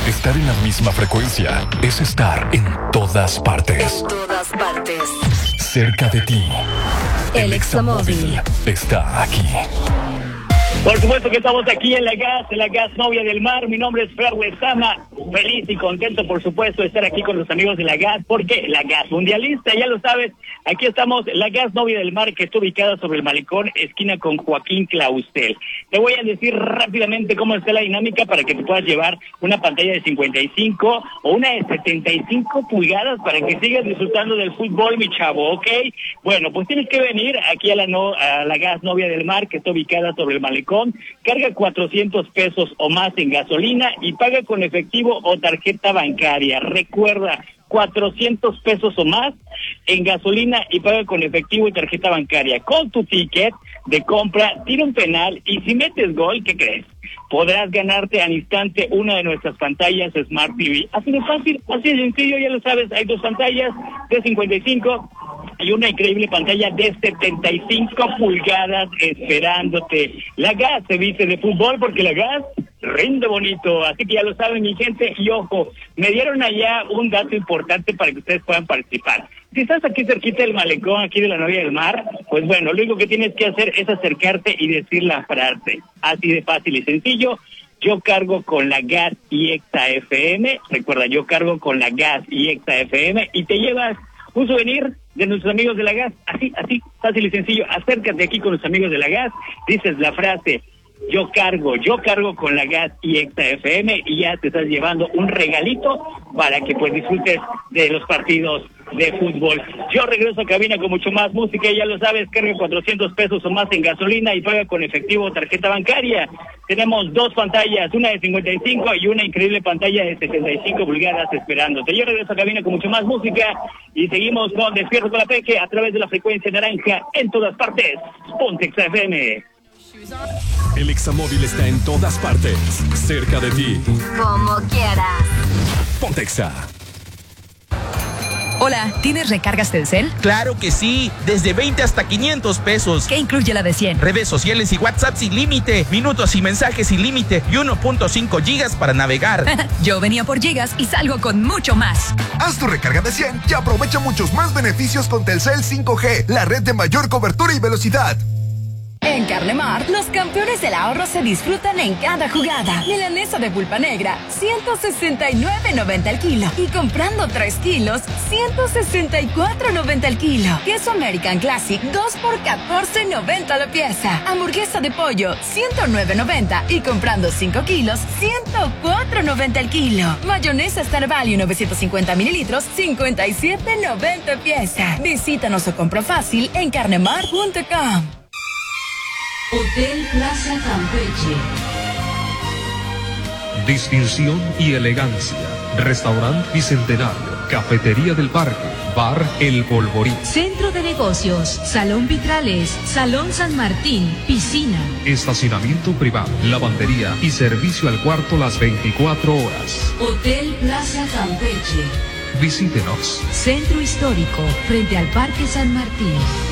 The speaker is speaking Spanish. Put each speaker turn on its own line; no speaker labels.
Estar en la misma frecuencia es estar en todas partes.
En todas partes.
Cerca de ti.
El Examóvil
está aquí.
Por supuesto que estamos aquí en la gas novia del mar. Mi nombre es Fer Lezama, feliz y contento, por supuesto, de estar aquí con los amigos de la gas, porque la gas mundialista, ya lo sabes, aquí estamos, la gas novia del mar, que está ubicada sobre el malecón, esquina con Joaquín Clausel. Te voy a decir rápidamente cómo está la dinámica para que te puedas llevar una pantalla de 55 o una de 75 pulgadas para que sigas disfrutando del fútbol, mi chavo, ¿ok? Bueno, pues tienes que venir aquí a la gas novia del mar, que está ubicada sobre el malecón. Carga 400 pesos o más en gasolina y paga con efectivo o tarjeta bancaria. Recuerda, 400 pesos o más en gasolina y paga con efectivo y tarjeta bancaria. Con tu ticket de compra, tira un penal y si metes gol, ¿qué crees? Podrás ganarte al instante una de nuestras pantallas Smart TV. Así de fácil, así de sencillo, ya lo sabes, hay dos pantallas de 55 y una increíble pantalla de 75 pulgadas esperándote. La gas se viste de fútbol porque la gas rinde bonito, así que ya lo saben, mi gente, y ojo, me dieron allá un dato importante para que ustedes puedan participar. Si estás aquí cerquita del malecón, aquí de la novia del mar, pues bueno, lo único que tienes que hacer es acercarte y decir la frase, así de fácil y sencillo. Yo cargo con la gas y Exa FM, recuerda, yo cargo con la gas y Exa FM, y te llevas un souvenir de nuestros amigos de la gas, así, fácil y sencillo. Acércate aquí con los amigos de la gas, dices la frase, yo cargo con la gas y Exa FM, y ya te estás llevando un regalito para que pues disfrutes de los partidos de fútbol. Yo regreso a cabina con mucho más música, ya lo sabes, carga 400 pesos o más en gasolina y paga con efectivo o tarjeta bancaria. Tenemos dos pantallas, una de 55 y una increíble pantalla de 75 pulgadas esperándote. Yo regreso a cabina con mucho más música y seguimos con Despierto con la Peque a través de la frecuencia naranja en todas partes. Ponte Exa FM.
El Examóvil está en todas partes, cerca de ti.
Como quieras.
Ponte Exa.
Hola, ¿tienes recargas Telcel?
Claro que sí, desde 20 hasta 500 pesos.
¿Qué incluye la de 100?
Redes sociales y WhatsApp sin límite, minutos y mensajes sin límite y 1.5 gigas para navegar.
Yo venía por gigas y salgo con mucho más.
Haz tu recarga de 100 y aprovecha muchos más beneficios con Telcel 5G, la red de mayor cobertura y velocidad.
En Carnemart, los campeones del ahorro se disfrutan en cada jugada. Milanesa de pulpa negra, 169.90 al kilo. Y comprando 3 kilos, 164.90 al kilo. Queso American Classic, 2 por 14.90 la pieza. Hamburguesa de pollo, 109.90. Y comprando 5 kilos, 104.90 al kilo. Mayonesa Star Value, 950 mililitros, 57.90 pieza. Visítanos o compra fácil en carnemart.com.
Hotel Plaza Campeche.
Distinción y elegancia. Restaurante Bicentenario. Cafetería del Parque. Bar El Polvorín.
Centro de negocios. Salón Vitrales. Salón San Martín. Piscina.
Estacionamiento privado. Lavandería y servicio al cuarto las 24 horas.
Hotel Plaza Campeche.
Visítenos.
Centro Histórico. Frente al Parque San Martín.